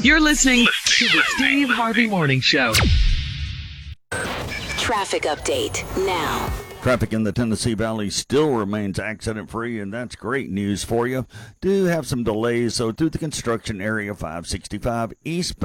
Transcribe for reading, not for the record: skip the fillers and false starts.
You're listening to the Steve Harvey Morning Show. Traffic update now. Traffic in the Tennessee Valley still remains accident-free, and that's great news for you. Do have some delays, so through the construction area 565 eastbound.